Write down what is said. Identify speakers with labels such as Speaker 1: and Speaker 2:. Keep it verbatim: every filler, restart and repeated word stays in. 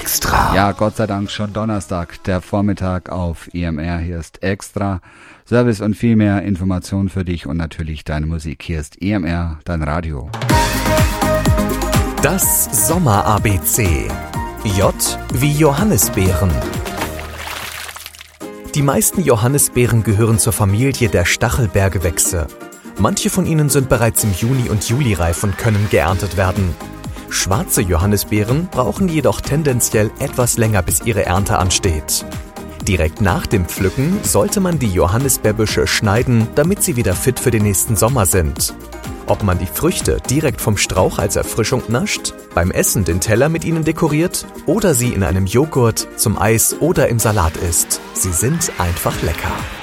Speaker 1: Extra.
Speaker 2: Ja, Gott sei Dank schon Donnerstag, der Vormittag auf I M R. Hier ist Extra. Service und viel mehr Informationen für dich und natürlich deine Musik. Hier ist I M R, dein Radio.
Speaker 1: Das Sommer-A B C. J wie Johannisbeeren. Die meisten Johannisbeeren gehören zur Familie der Stachelbeergewächse. Manche von ihnen sind bereits im Juni und Juli reif und können geerntet werden. Schwarze Johannisbeeren brauchen jedoch tendenziell etwas länger, bis ihre Ernte ansteht. Direkt nach dem Pflücken sollte man die Johannisbeerbüsche schneiden, damit sie wieder fit für den nächsten Sommer sind. Ob man die Früchte direkt vom Strauch als Erfrischung nascht, beim Essen den Teller mit ihnen dekoriert oder sie in einem Joghurt, zum Eis oder im Salat isst. Sie sind einfach lecker.